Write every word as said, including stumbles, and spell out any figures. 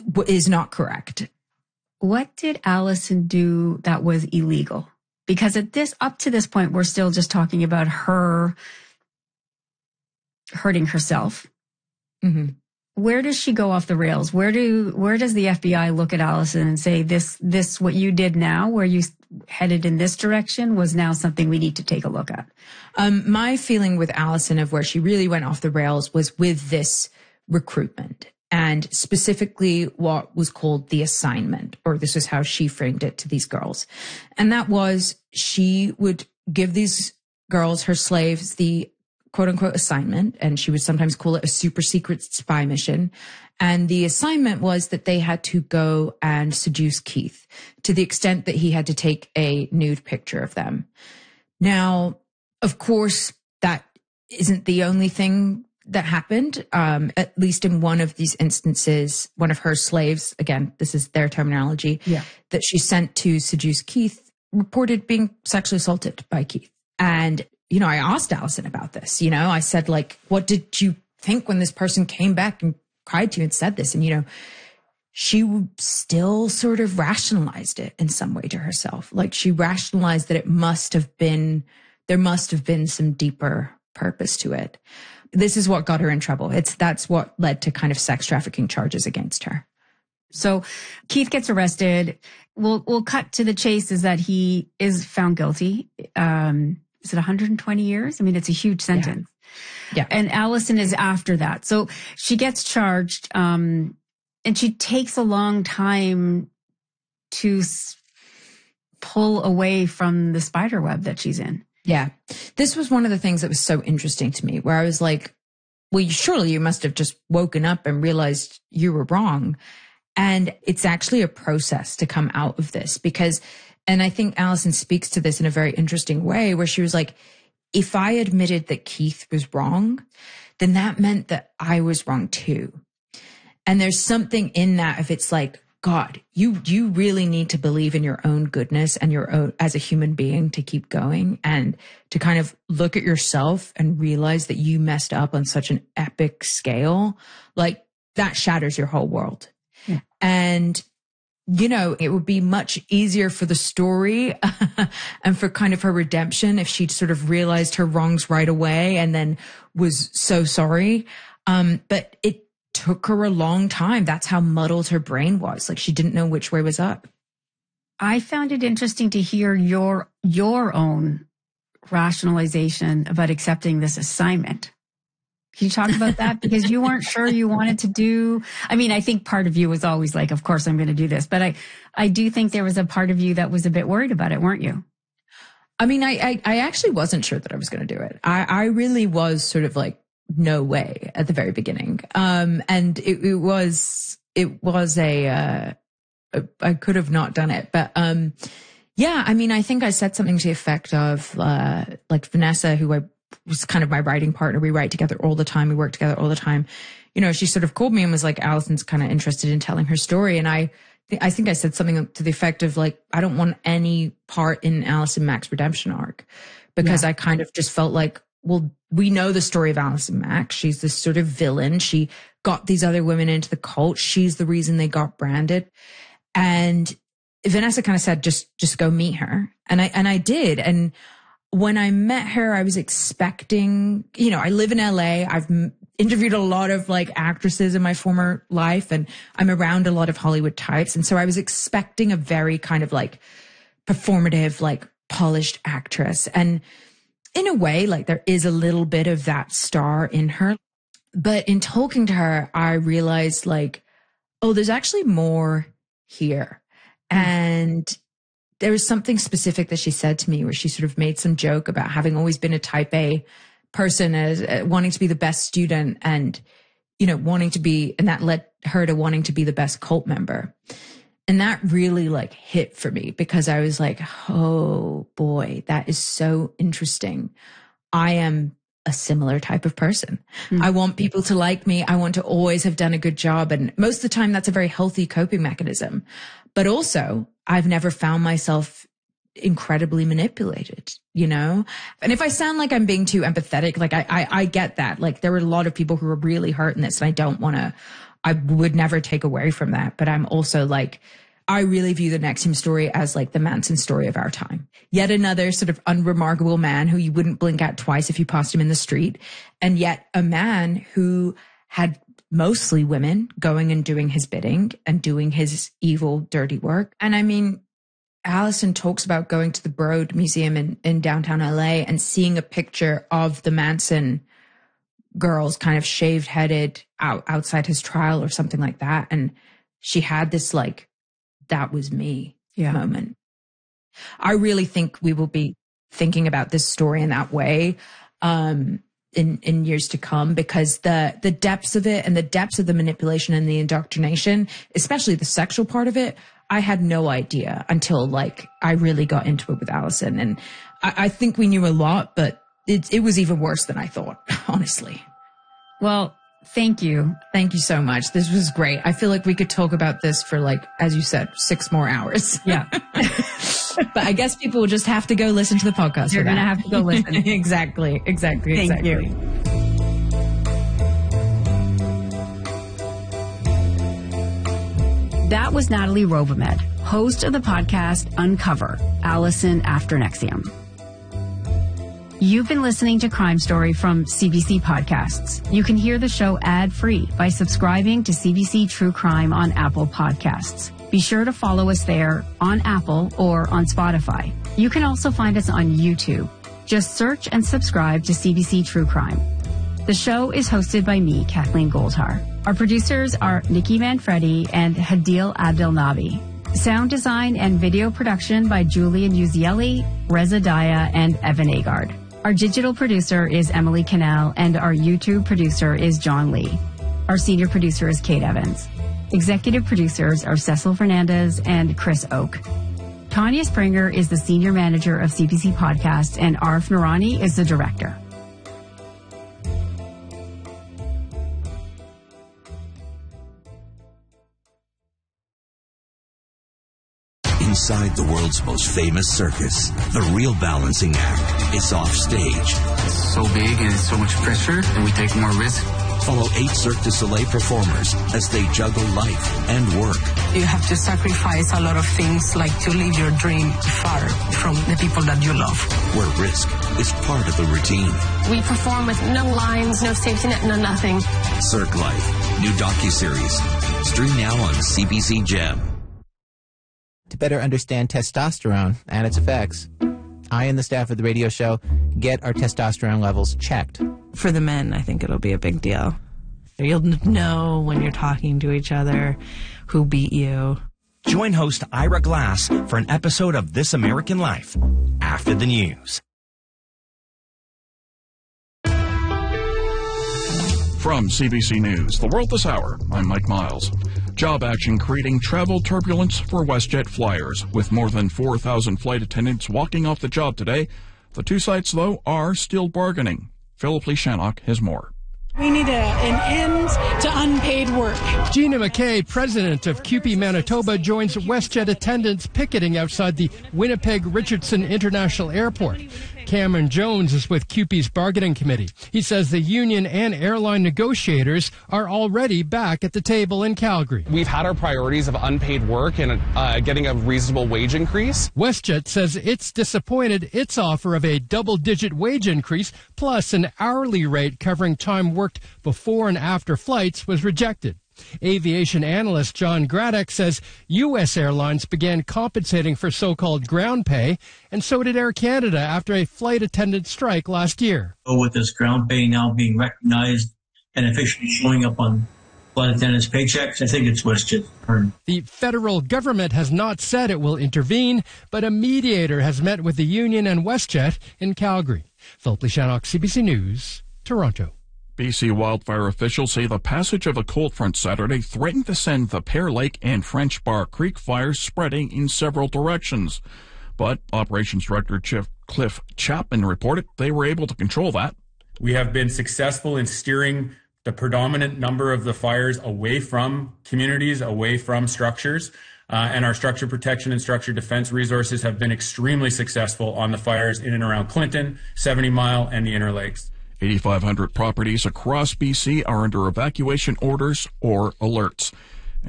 is not correct. What did Allison do that was illegal? Because at this, up to this point, we're still just talking about her hurting herself. Mm-hmm. Where does she go off the rails? Where do, where does the F B I look at Allison and say, this, this, what you did now, where you headed in this direction was now something we need to take a look at? Um, my feeling with Allison of where she really went off the rails was with this recruitment, and specifically what was called the assignment, or this is how she framed it to these girls. And that was, she would give these girls, her slaves, the quote unquote assignment, and she would sometimes call it a super secret spy mission. And the assignment was that they had to go and seduce Keith to the extent that he had to take a nude picture of them. Now, of course, that isn't the only thing that happened. Um, at least in one of these instances, one of her slaves, again, this is their terminology, yeah. that she sent to seduce Keith, reported being sexually assaulted by Keith. And you know, I asked Allison about this. You know, I said, like, what did you think when this person came back and cried to you and said this? And, you know, she still sort of rationalized it in some way to herself. Like, she rationalized that it must have been, there must have been some deeper purpose to it. This is what got her in trouble. It's, that's what led to kind of sex trafficking charges against her. So Keith gets arrested. We'll, we'll cut to the chase is that he is found guilty. Um, Is it one hundred twenty years? I mean, it's a huge sentence. Yeah. yeah. And Allison is after that. So she gets charged, um, and she takes a long time to s- pull away from the spider web that she's in. Yeah. This was one of the things that was so interesting to me, where I was like, well, surely you must have just woken up and realized you were wrong. And it's actually a process to come out of this, because and I think Allison speaks to this in a very interesting way, where she was like, if I admitted that Keith was wrong, then that meant that I was wrong too. And there's something in that if it's like, God, you, you really need to believe in your own goodness and your own as a human being to keep going, and to kind of look at yourself and realize that you messed up on such an epic scale. Like, that shatters your whole world. Yeah. And you know, it would be much easier for the story and for kind of her redemption if she'd sort of realized her wrongs right away and then was so sorry. Um, but it took her a long time. That's how muddled her brain was. Like, she didn't know which way was up. I found it interesting to hear your, your own rationalization about accepting this assignment. Can you talk about that? Because you weren't sure you wanted to do, I mean, I think part of you was always like, of course I'm going to do this. But I, I do think there was a part of you that was a bit worried about it, weren't you? I mean, I, I, I actually wasn't sure that I was going to do it. I, I really was sort of like, no way at the very beginning. Um, and it, it was, it was a, uh, a, I could have not done it, but, um, yeah, I mean, I think I said something to the effect of, uh, like Vanessa, who I was kind of my writing partner. We write together all the time. We work together all the time. You know, she sort of called me and was like, Allison's kind of interested in telling her story. And I, th- I think I said something to the effect of like, I don't want any part in Allison Mack's redemption arc, because yeah. I kind of just felt like, well, we know the story of Allison Mack. She's this sort of villain. She got these other women into the cult. She's the reason they got branded. And Vanessa kind of said, just, just go meet her. And I, and I did. And when I met her, I was expecting, you know, I live in L A. I've m- interviewed a lot of like actresses in my former life, and I'm around a lot of Hollywood types. And so I was expecting a very kind of like performative, like polished actress. And in a way, like there is a little bit of that star in her. But in talking to her, I realized like, oh, there's actually more here. Mm. And there was something specific that she said to me where she sort of made some joke about having always been a type A person, as uh, wanting to be the best student, and, you know, wanting to be, and that led her to wanting to be the best cult member. And that really like hit for me, because I was like, oh boy, that is so interesting. I am a similar type of person. Mm-hmm. I want people to like me. I want to always have done a good job. And most of the time that's a very healthy coping mechanism. But also I've never found myself incredibly manipulated, you know? And if I sound like I'm being too empathetic, like I, I, I get that. Like there were a lot of people who were really hurt in this, and I don't want to I would never take away from that. But I'm also like, I really view the N X I V M story as like the Manson story of our time. Yet another sort of unremarkable man who you wouldn't blink at twice if you passed him in the street. And yet a man who had mostly women going and doing his bidding and doing his evil, dirty work. And I mean, Allison talks about going to the Broad Museum in, in downtown L A and seeing a picture of the Manson girls kind of shaved headed out outside his trial or something like that. And she had this like, that was me yeah. moment. I really think we will be thinking about this story in that way um, in, in years to come, because the, the depths of it and the depths of the manipulation and the indoctrination, especially the sexual part of it, I had no idea until like I really got into it with Allison. And I, I think we knew a lot, but it, it was even worse than I thought, honestly. Well, thank you. Thank you so much. This was great. I feel like we could talk about this for like, as you said, six more hours. Yeah. But I guess people will just have to go listen to the podcast. You're going to have to go listen. Exactly. Exactly. Thank exactly. you. That was Natalie Robehmed, host of the podcast Uncover, Allison After N X I V M. You've been listening to Crime Story from C B C Podcasts. You can hear the show ad-free by subscribing to C B C True Crime on Apple Podcasts. Be sure to follow us there on Apple or on Spotify. You can also find us on YouTube. Just search and subscribe to C B C True Crime. The show is hosted by me, Kathleen Goldhar. Our producers are Nikki Manfredi and Hadil Abdelnabi. Sound design and video production by Julian Uzieli, Reza Daya, and Evan Agard. Our digital producer is Emily Cannell, and our YouTube producer is John Lee. Our senior producer is Kate Evans. Executive producers are Cecil Fernandez and Chris Oak. Tanya Springer is the senior manager of C B C Podcasts, and Arif Noorani is the director. Inside the world's most famous circus, the real balancing act is off stage. It's so big and so much pressure, and we take more risk. Follow eight Cirque du Soleil performers as they juggle life and work. You have to sacrifice a lot of things, like to leave your dream far from the people that you love. Where risk is part of the routine. We perform with no lines, no safety net, no nothing. Cirque Life, new docuseries. Stream now on C B C Gem. To better understand testosterone and its effects, I and the staff of the radio show get our testosterone levels checked. For the men, I think it'll be a big deal. You'll know when you're talking to each other who beat you. Join host Ira Glass for an episode of This American Life after the news. From C B C News, The World This Hour, I'm Mike Miles. Job action creating travel turbulence for WestJet flyers. With more than four thousand flight attendants walking off the job today, the two sites, though, are still bargaining. Philip Lee Shannock has more. We need a, an end to unpaid work. Gina McKay, president of C U P E Manitoba, joins WestJet attendants picketing outside the Winnipeg-Richardson International Airport. Cameron Jones is with C U P E's bargaining committee. He says the union and airline negotiators are already back at the table in Calgary. We've had our priorities of unpaid work and uh, getting a reasonable wage increase. WestJet says it's disappointed its offer of a double-digit wage increase plus an hourly rate covering time worked before and after flights was rejected. Aviation analyst John Graddock says U S airlines began compensating for so-called ground pay, and so did Air Canada after a flight attendant strike last year. With this ground pay now being recognized and officially showing up on flight attendants' paychecks, I think it's WestJet's turn. The federal government has not said it will intervene, but a mediator has met with the union and WestJet in Calgary. Philip Lee Shannock, C B C News, Toronto. B C wildfire officials say the passage of a cold front Saturday threatened to send the Pear Lake and French Bar Creek fires spreading in several directions. But Operations Director Chief Cliff Chapman reported they were able to control that. We have been successful in steering the predominant number of the fires away from communities, away from structures. Uh, and our structure protection and structure defense resources have been extremely successful on the fires in and around Clinton, seventy mile, and the Inner Lakes. eighty-five hundred properties across B C are under evacuation orders or alerts.